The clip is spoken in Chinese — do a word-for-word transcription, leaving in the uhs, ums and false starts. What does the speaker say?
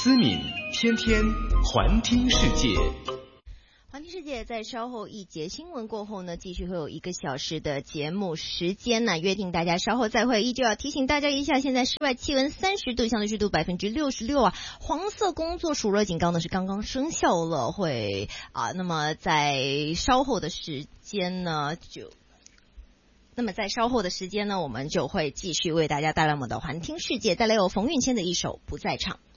思敏天天环听世界。 环听世界在稍后一节新闻过后呢，继续会有一个小时的节目时间呢，约定大家稍后再会。依旧要提醒大家一下，现在室外气温三十度，相对湿度百分之六十六啊，黄色工作暑热警告呢是刚刚生效了，会啊，那么在稍后的时间呢就。那么在稍后的时间呢，我们就会继续为大家带来我们的环听世界，带来有冯运谦的一首《不在场》。